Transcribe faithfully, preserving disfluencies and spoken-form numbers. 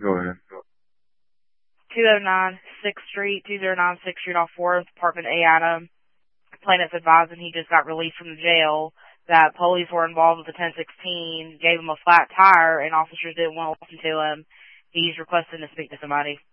Go ahead. two oh nine sixth Street, two oh nine sixth Street off fourth, apartment A Adam. Plaintiff's advising he just got released from the jail, that police were involved with the ten sixteen, gave him a flat tire, and officers didn't want to listen to him. He's requesting to speak to somebody.